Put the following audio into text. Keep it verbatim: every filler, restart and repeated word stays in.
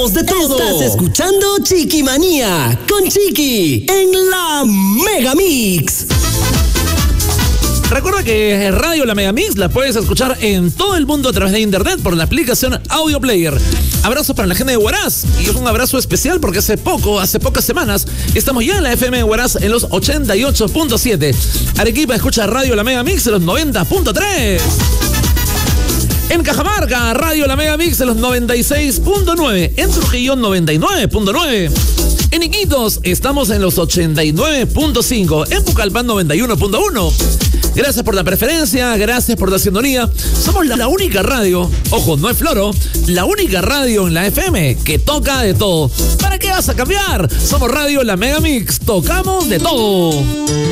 tocamos de todo. Estás escuchando Chiquimanía con Chiqui en la Mega Mix. Recuerda que Radio La Mega Mix la puedes escuchar en todo el mundo a través de internet por la aplicación Audio Player. Abrazos para la gente de Huaraz, y es un abrazo especial porque hace poco, hace pocas semanas, estamos ya en la F M de Huaraz en los ochenta y ocho punto siete. Arequipa escucha Radio La Mega Mix en los noventa punto tres. En Cajamarca, Radio La Mega Mix en los noventa y seis punto nueve. En Trujillo, noventa y nueve punto nueve. En Iquitos, estamos en los ochenta y nueve punto cinco. En Pucallpan, noventa y uno punto uno. Gracias por la preferencia, gracias por la sintonía. Somos la, la única radio, ojo, no es floro, la única radio en la F M que toca de todo. ¿Para qué vas a cambiar? Somos Radio La Mega Mix, tocamos de todo.